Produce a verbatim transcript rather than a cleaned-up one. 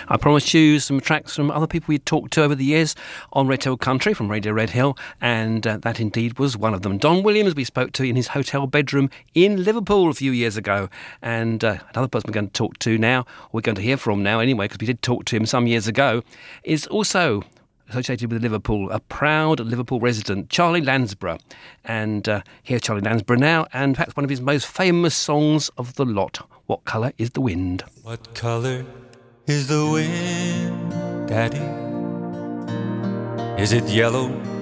I promised you some tracks from other people we'd talked to over the years on Red Hill Country from Radio Red Hill, and uh, that indeed was one of them. Don Williams we spoke to in his hotel bedroom in Liverpool a few years ago, and uh, another person we're going to talk to now, we're going to hear from now anyway, because we did talk to him some years ago, is also associated with Liverpool, a proud Liverpool resident, Charlie Lansborough. And uh, here's Charlie Lansborough now, and perhaps one of his most famous songs of the lot, What Colour is the Wind? What colour is the wind, Daddy? Is it yellow